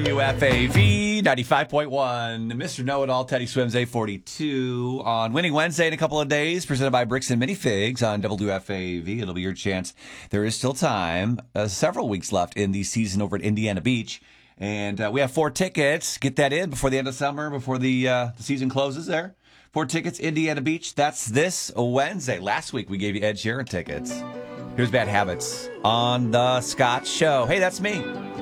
WFAV 95.1. Mr. Know-It-All, Teddy Swims, 842 on Winning Wednesday in a couple of days, presented by Bricks and Minifigs on WFAV. It'll be your chance. There is still time. Several weeks left in the season over at Indiana Beach. And we have 4 tickets. Get that in before the end of summer, before the season closes there. 4 tickets, Indiana Beach. That's this Wednesday. Last week we gave you Ed Sheeran tickets. Here's Bad Habits on The Scott Show. Hey, that's me.